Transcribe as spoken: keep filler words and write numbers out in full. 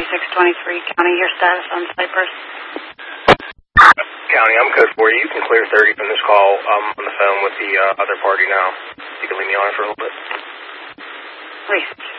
thirty-six twenty-three. County, your status on Cypress. County, I'm code for you. You can clear thirty from this call. I'm on the phone with the uh, other party now. You can leave me on for a little bit. Please.